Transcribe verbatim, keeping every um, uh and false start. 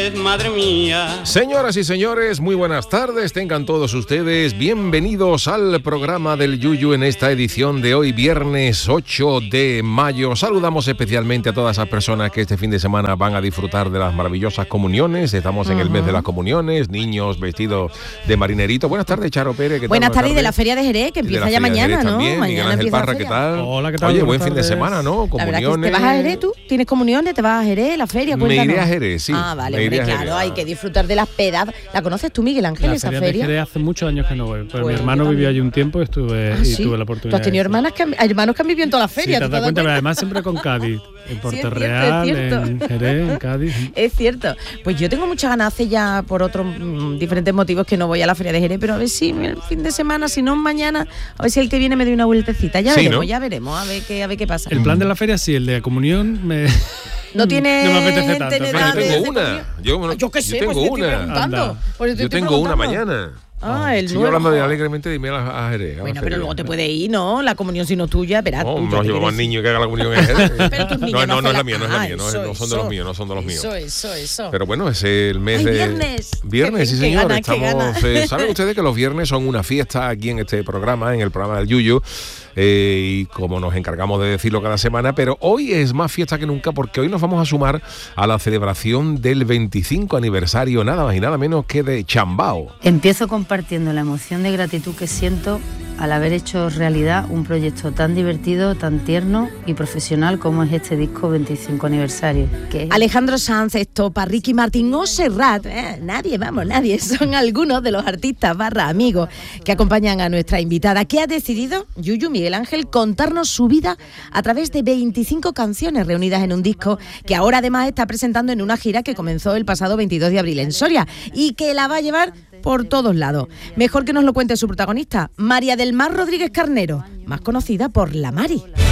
vez, madre mía. Señoras y señores, muy buenas tardes, tengan todos ustedes bienvenidos al programa del Yuyu en esta edición de hoy, viernes ocho de mayo. Saludamos especialmente a todas esas personas que este fin de semana van a disfrutar de las maravillosas comuniones. Estamos en uh-huh. el mes de las comuniones, niños vestidos de marinerito. Buenas tardes, Charo Pérez. ¿Qué tal? Buenas tardes, de la Feria de Jerez, que empieza ya mañana, ¿no? También. Mañana Miguel Ángel Parra, ¿qué tal? Hola, ¿qué tal? Oye, Buenas buen tardes. fin de semana, ¿no? Comuniones. La verdad que te vas a Jerez tú, tienes comuniones, te vas a Jerez, la feria, cuéntanos. Me iré a Jerez, sí. Ah, vale, hombre, claro, Jerez. hay que disfrutar de las pedas. ¿La conoces tú, Miguel Ángel, la esa feria? feria? De Jerez hace muchos años que no voy, pero Pues mi hermano yo vivió también. allí un tiempo y estuve Ah, y ¿sí? tuve la oportunidad. Tú has tenido de- hermanas que han, hermanos que han vivido en toda la feria. Sí, te has ¿tú dado cuenta, cuenta? además siempre con Cádiz, en Sí, Puerto es cierto, Real, es cierto. en Jerez, en Cádiz. Es cierto. Pues yo tengo muchas ganas, hace ya por otros mm, diferentes motivos que no voy a la Feria de Jerez, pero a ver si el fin de semana, si no mañana, a ver si el que viene me doy una vueltecita. Ya Sí, veremos, ¿no? ya veremos, a ver qué, a ver qué pasa. El plan de la feria sí, el de la comunión me... No tiene No me apetece gente tanto, en pero edad Yo de tengo hacer una. comunión. Yo, bueno, Yo qué sé, yo tengo pues te estoy una. preguntando. Anda. Por eso te Yo estoy tengo una preguntando. mañana. Ah, el Sigo nuevo. hablando de alegremente de irme a, a Jerez. a la Bueno, feria. pero luego te puede ir, ¿no? La comunión si no es tuya, verás. No, tú, nos ya te llevamos quieres niños que hagan la comunión en Jerez. Pero tus niños No, no, no hacen es la la- mía, no es la Ah, mía, no, es- eso, no son de eso. los míos, no son de los míos. Eso, eso, eso. Pero bueno, es el mes ¡Ay, de viernes! Viernes, sí Qué señor. ganas, qué Estamos, ganas. eh, saben ustedes que los viernes son una fiesta aquí en este programa, en el programa del Yuyu. Eh, y como nos encargamos de decirlo cada semana, pero hoy es más fiesta que nunca porque hoy nos vamos a sumar a la celebración del veinticinco aniversario, nada más y nada menos que de Chambao. Empiezo compartiendo la emoción de gratitud que siento al haber hecho realidad un proyecto tan divertido, tan tierno y profesional como es este disco veinticinco aniversario. Que es... Alejandro Sanz, Estopa, Ricky Martin o Serrat, eh, nadie, vamos, nadie, son algunos de los artistas barra amigos que acompañan a nuestra invitada, que ha decidido, Yuyu Miguel Ángel, contarnos su vida a través de veinticinco canciones reunidas en un disco que ahora además está presentando en una gira que comenzó el pasado veintidós de abril en Soria y que la va a llevar por todos lados. Mejor que nos lo cuente su protagonista, María del Mar Rodríguez Carnero, más conocida por La Mari.